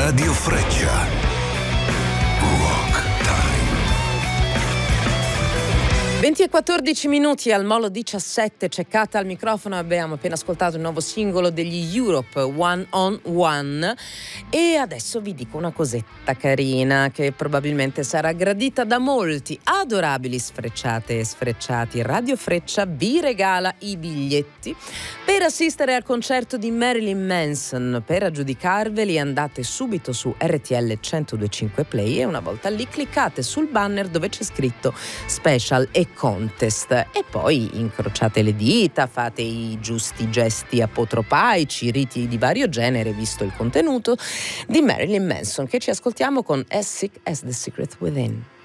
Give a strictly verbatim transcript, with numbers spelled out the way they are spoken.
Radio Freccia. Rock Time. venti e quattordici minuti al Molo diciassette, Ceccata al microfono. Abbiamo appena ascoltato il nuovo singolo degli Europe, One on One, e adesso vi dico una cosetta carina che probabilmente sarà gradita da molti. Adorabili sfrecciate e sfrecciati, Radio Freccia vi regala i biglietti per assistere al concerto di Marilyn Manson. Per aggiudicarveli andate subito su R T L centodue e cinque Play e una volta lì cliccate sul banner dove c'è scritto Special e Contest e poi incrociate le dita, fate i giusti gesti apotropaici, riti di vario genere visto il contenuto di Marilyn Manson, che ci ascoltiamo con As Sick as the Secret Within.